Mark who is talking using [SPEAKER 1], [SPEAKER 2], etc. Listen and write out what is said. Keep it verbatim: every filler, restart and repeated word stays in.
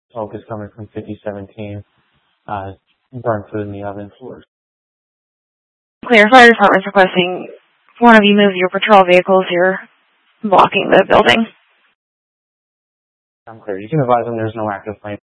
[SPEAKER 1] Smoke is coming from fifty seventeen. Uh, burnt food in the oven.
[SPEAKER 2] Clear. Fire department's requesting one of you move your patrol vehicles. You're blocking the building.
[SPEAKER 1] I'm clear. You can advise them there's no active flame.